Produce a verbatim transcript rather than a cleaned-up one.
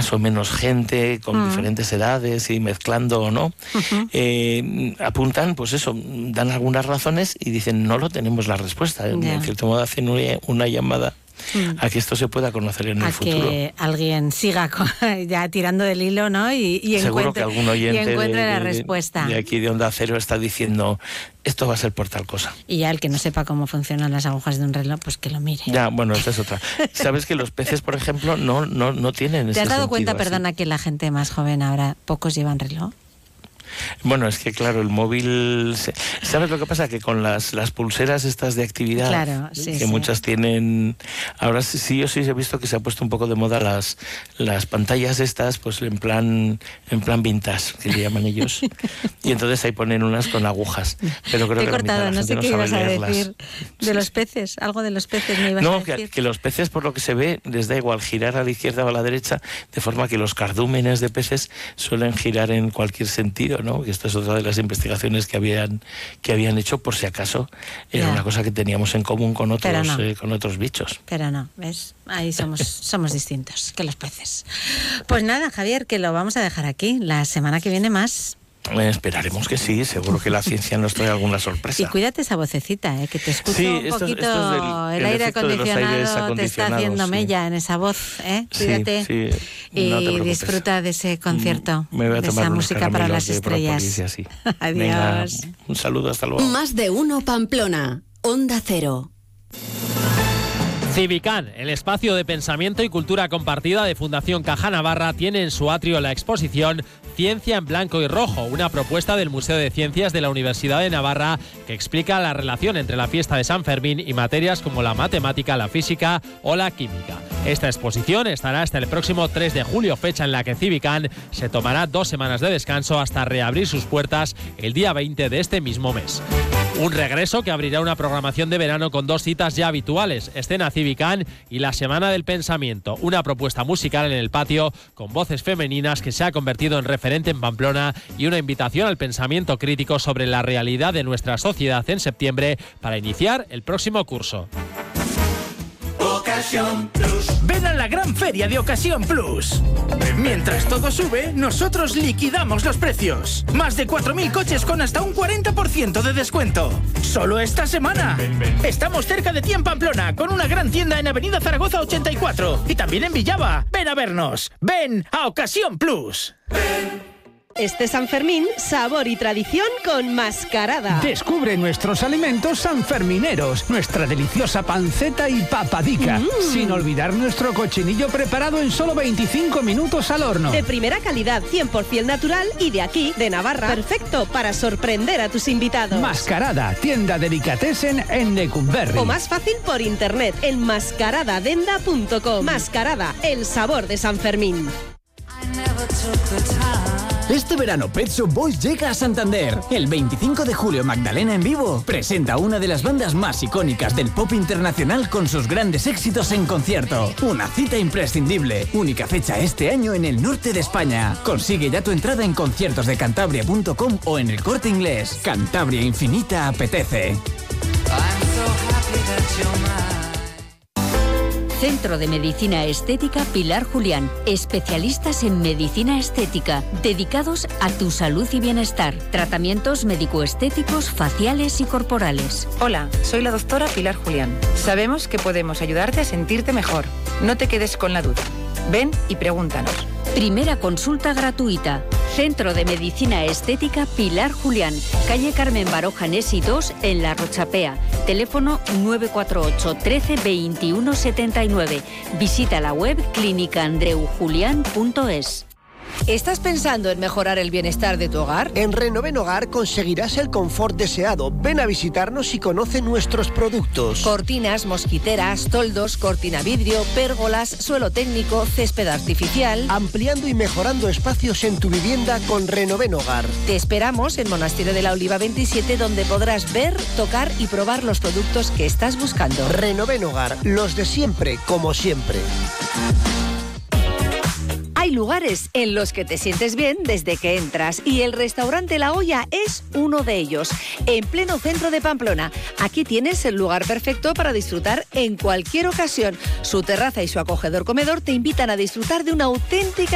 más o menos gente, con mm. diferentes edades y mezclando o no, uh-huh. eh, apuntan, pues eso, dan algunas razones y dicen, no lo tenemos la respuesta. Yeah. En cierto modo hacen una, una llamada Mm. a que esto se pueda conocer en a el futuro. A que alguien siga con, ya tirando del hilo, ¿no? Y, y Seguro encuentre, que algún oyente y encuentre de, la de, respuesta. De aquí de Onda Cero está diciendo, esto va a ser por tal cosa. Y ya el que no sepa cómo funcionan las agujas de un reloj, pues que lo mire. Ya, bueno, esa es otra. Sabes que los peces, por ejemplo, no, no, no tienen ese ¿Te has dado sentido cuenta, así. Perdona, que la gente más joven ahora, pocos llevan reloj? Bueno, es que claro, el móvil... ¿Sabes lo que pasa? Que con las, las pulseras estas de actividad, claro, sí, que sí. muchas tienen... Ahora sí, yo sí he visto que se ha puesto un poco de moda las, las pantallas estas, pues en plan en plan vintage, que le llaman ellos. Y entonces ahí ponen unas con agujas. Pero creo Te he que cortado, la no sé no qué ibas a leerlas. decir. De los peces, algo de los peces me ibas no, a decir. No, que, que los peces, por lo que se ve, les da igual girar a la izquierda o a la derecha, de forma que los cardúmenes de peces suelen girar en cualquier sentido, ¿no? Que esto es otra de las investigaciones que habían que habían hecho, por si acaso era yeah. una cosa que teníamos en común con otros no. eh, con otros bichos. Pero no, ¿ves? Ahí somos somos distintos que los peces. Pues nada, Javier, que lo vamos a dejar aquí. La semana que viene más. Eh, esperaremos que sí, seguro que la ciencia nos trae alguna sorpresa. Y cuídate esa vocecita, eh, que te escucho sí, un esto poquito, es, esto es del, el, el aire acondicionado te está haciendo sí. mella en esa voz, ¿eh? Cuídate sí, sí. No y disfruta de ese concierto, Me voy a de tomar esa música para las estrellas. Policía, sí. Adiós. Venga, un saludo, hasta luego. Más de uno Pamplona, Onda Cero. Civicán, el espacio de pensamiento y cultura compartida de Fundación Caja Navarra, tiene en su atrio la exposición Ciencia en Blanco y Rojo, una propuesta del Museo de Ciencias de la Universidad de Navarra que explica la relación entre la fiesta de San Fermín y materias como la matemática, la física o la química. Esta exposición estará hasta el próximo tres de julio, fecha en la que Civicán se tomará dos semanas de descanso hasta reabrir sus puertas el día veinte de este mismo mes. Un regreso que abrirá una programación de verano con dos citas ya habituales, Escena Civicán y la Semana del Pensamiento, una propuesta musical en el patio con voces femeninas que se ha convertido en referente en Pamplona y una invitación al pensamiento crítico sobre la realidad de nuestra sociedad en septiembre para iniciar el próximo curso. Ocasión Plus. Ven a la gran feria de Ocasión Plus. Mientras todo sube, nosotros liquidamos los precios. Más de cuatro mil coches con hasta un cuarenta por ciento de descuento. Solo esta semana. Ven, ven. Estamos cerca de ti en Pamplona, con una gran tienda en Avenida Zaragoza ochenta y cuatro. Y también en Villava. Ven a vernos. Ven a Ocasión Plus. Ven. Este San Fermín, sabor y tradición con Mascarada. Descubre nuestros alimentos sanfermineros, nuestra deliciosa panceta y papadica, mm. sin olvidar nuestro cochinillo preparado en solo veinticinco minutos al horno. De primera calidad, cien por ciento natural y de aquí, de Navarra. Perfecto para sorprender a tus invitados. Mascarada, tienda delicatessen en Lecumberri. O más fácil por internet en mascaradadenda punto com. Mascarada, el sabor de San Fermín. Este verano Pet Shop Boys llega a Santander. El veinticinco de julio Magdalena en vivo presenta una de las bandas más icónicas del pop internacional con sus grandes éxitos en concierto. Una cita imprescindible. Única fecha este año en el norte de España. Consigue ya tu entrada en conciertos de cantabria punto com o en el Corte Inglés. Cantabria Infinita apetece. Centro de Medicina Estética Pilar Julián. Especialistas en medicina estética, dedicados a tu salud y bienestar. Tratamientos médico-estéticos, faciales y corporales. Hola, soy la doctora Pilar Julián. Sabemos que podemos ayudarte a sentirte mejor. No te quedes con la duda. Ven y pregúntanos. Primera consulta gratuita. Centro de Medicina Estética Pilar Julián. Calle Carmen Baroja Nesi dos en La Rochapea. Teléfono nueve cuatro ocho, trece, veintiuno setenta y nueve. Visita la web clínica andreu julián punto es. ¿Estás pensando en mejorar el bienestar de tu hogar? En Renoven Hogar conseguirás el confort deseado. Ven a visitarnos y conoce nuestros productos. Cortinas, mosquiteras, toldos, cortina vidrio, pérgolas, suelo técnico, césped artificial. Ampliando y mejorando espacios en tu vivienda con Renoven Hogar. Te esperamos en Monasterio de la Oliva veintisiete, donde podrás ver, tocar y probar los productos que estás buscando. Renoven Hogar, los de siempre, como siempre. Hay lugares en los que te sientes bien desde que entras y el restaurante La Olla es uno de ellos, en pleno centro de Pamplona. Aquí tienes el lugar perfecto para disfrutar en cualquier ocasión. Su terraza y su acogedor comedor te invitan a disfrutar de una auténtica